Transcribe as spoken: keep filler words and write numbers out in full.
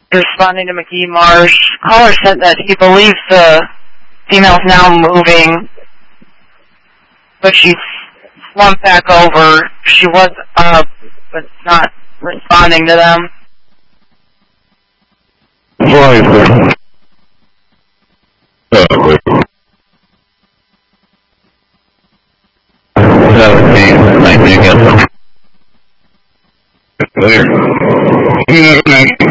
Responding to McGee Marsh, caller said that he believes the female's now moving, but she's slumped back over. She was up, but not responding to them. Why, sir? Oh, wait. That would be nineteen again. Clear.